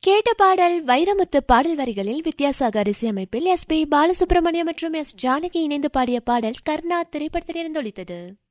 கேட்ட பாடல் வைரமுத்து பாடல் வரிகளில் வித்யாசாகர் இசையமைப்பில் எஸ்.பி. பாலசுப்ரமணியம் மற்றும் எஸ். ஜானகி இணைந்து பாடிய பாடல் கர்ணா திரைப்படத்தில் இருந்தொழித்தது.